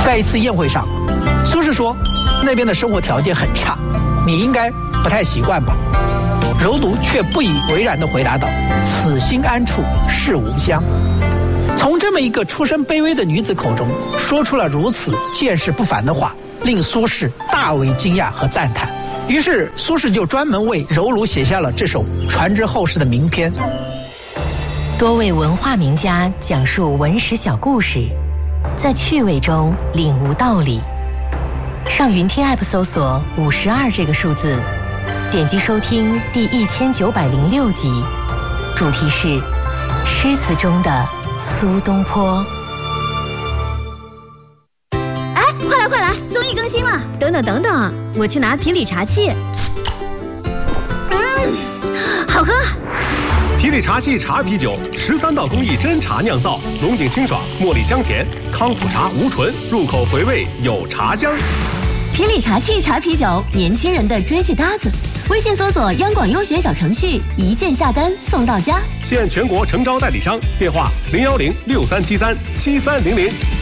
在一次宴会上，苏轼说，那边的生活条件很差，你应该不太习惯吧？柔奴却不以为然地回答道：“此心安处是吾乡。”从这么一个出身卑微的女子口中说出了如此见识不凡的话，令苏轼大为惊讶和赞叹。于是苏轼就专门为柔奴写下了这首传之后世的名篇。 多位文化名家讲述文史小故事，在趣味中领悟道理。上云听 App 搜索52这个数字，点击收听第1906集，主题是诗词中的苏东坡。 哎，快来快来，综艺更新了！等等，我去拿皮里茶器。好喝。 皮里茶器茶啤酒，13道工艺真茶酿造，浓紧清爽，茉莉香甜，康普茶无醇，入口回味有茶香。 皮里茶器茶啤酒，年轻人的追剧搭子。微信搜索央广优选小程序，一键下单送到家。 现全国诚招代理商，电话01063737300。